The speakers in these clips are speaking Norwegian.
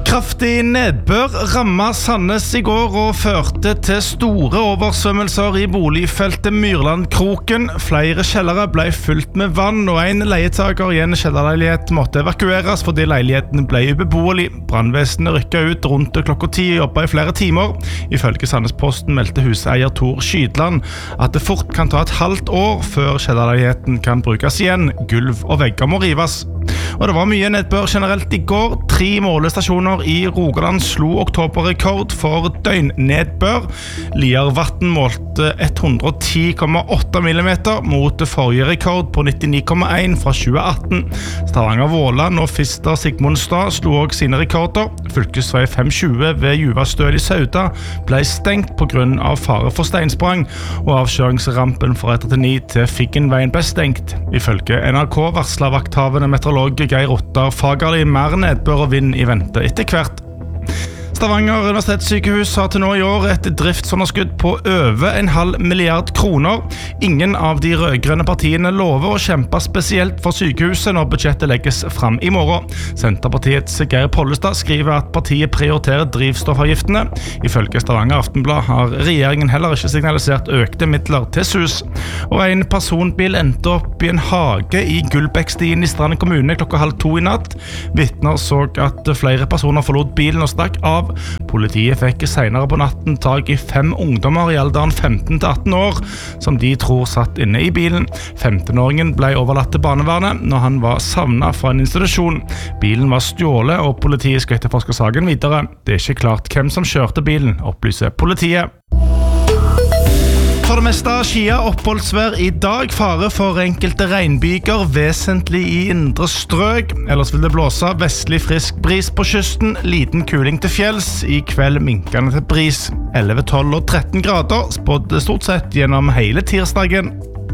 Kraftig nedbør rammet Sandnes I går og førte til store oversvømmelser I boligfeltet Myrlandkroken. Flere kjellere ble fylt med vann, og en leietager I en kjellerleilighet måtte evakueres fordi leiligheten ble ubeboelig. Brannvesenet rykket ut rundt klokka 10 og jobbet I flere timer. Ifølge Sandnesposten meldte huseier Tor Skydland at det fort kan ta et halvt år før kjellerleiligheten kan brukes igjen. Gulv og vegger må rives. Og det var mye nedbør generelt I går. 3 målestasjoner I Rogaland slo oktoberrekord for døgnnedbør. Liarvatn målte 110,8 millimeter mot forrige rekord på 99,1 fra 2018. Stavanger Våland og Fister Sigmundstad slo også sine rekorder. Fylkesvei 520 ved Juvastøl I Sauda ble stengt på grunn av fare for steinsprang, og avkjøringsrampen fra 139 til Figgenveien ble stengt. Ifølge NRK varslet vakthavende meteorolog Geir Ottar Fagerli mer nedbør og vind I vente etter hvert. Stavanger Universitetssykehus har til nå I år et driftsunderskudd på over 0,5 milliard kroner. Ingen av de rødgrønne partiene lover å kjempe spesielt for sykehuset når budsjettet legges frem I morgen. Senterpartiets Geir Pollestad skriver at partiet prioriterer drivstoffavgiftene. Ifølge Stavanger Aftenblad har regjeringen heller ikke signalisert økte midler til SUS. Og en personbil endte opp I en hage I Gullbækstien I Strand kommune klokka 1:30 I natt. Vitner så at flere personer forlot bilen og stakk av. Politiet fikk senere på natten tag I 5 ungdommer I alderen 15 til 18 år, som de tror satt inne I bilen. 15-åringen ble overlatt til barnevernet når han var savnet fra en institusjon. Bilen var stjålet, og politiet skal etterforske saken videre. Det ikke klart hvem som kjørte bilen, opplyser politiet. For det meste skia oppholdsvær I dag, fare for enkelte regnbyger, vesentlig I indre strøk. Ellers vil det blåse vestlig frisk bris på kysten, liten kuling til fjells, I kveld minkende til bris. 11, 12 og 13 grader, spådd stort sett gjennom hele tirsdagen.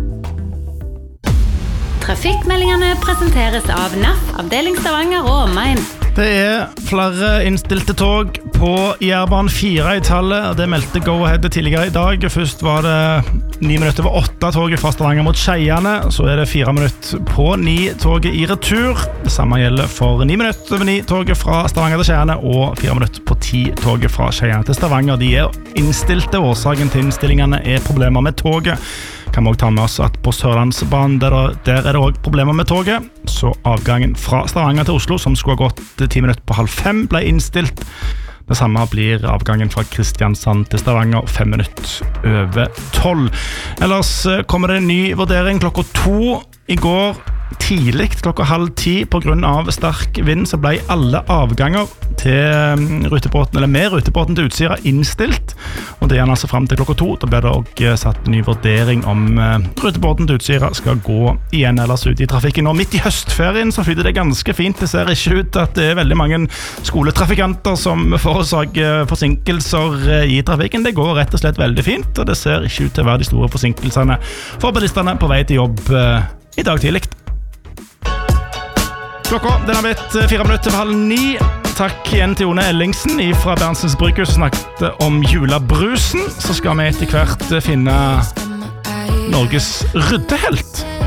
Trafikkmeldingene presenteres av NAF, avdeling Stavanger og omegn. Det flere innstilte tog på Jærbanen 4 I tallet, og det meldte Go-Ahead tidligere I dag. Først var det 9 minutter over 8 toget fra Stavanger mot Skeiane, så det 4 minutter på 9 toget I retur. Det samme gjelder for 9 minutter over 9 toget fra Stavanger til Skeiane, og 4 minutter på 10 toget fra Skeiane til Stavanger. De innstilte, årsaken til innstillingene problemer med toget. Kan vi også ta med oss at på Sørlandsbanen der det også problemer med toget, så avgangen fra Stavanger til Oslo, som skulle ha gått 10 minutter på 4:30, ble innstilt. Det samme blir avgangen fra Kristiansand til Stavanger 5 minutter over 12. Ellers kommer det en ny vurdering klokka 2 I går. Tidlig klokka 9:30 på grunn av sterk vind så ble alle avganger til rutebåten, eller med rutebåten til Utsira innstilt, og det altså frem til klokka 2. Da ble det også satt en ny vurdering om rutebåten til Utsira skal gå igjen ellers ut I trafikken. Og midt I høstferien så flyter det ganske fint. Det ser ikke ut at det veldig mange skoletrafikanter som forårsaker forsinkelser I trafikken. Det går rett og slett veldig fint, og det ser ikke ut til å være de store forsinkelsene for bilistene på vei til jobb I dag tidlig. Klokka, den har blitt 4 minutter over 8:30. Takk igjen til Jone Ellingsen fra Bernsens Brygghus som snakket om julebrusen. Så skal vi etter hvert finne Norges ryddehelt.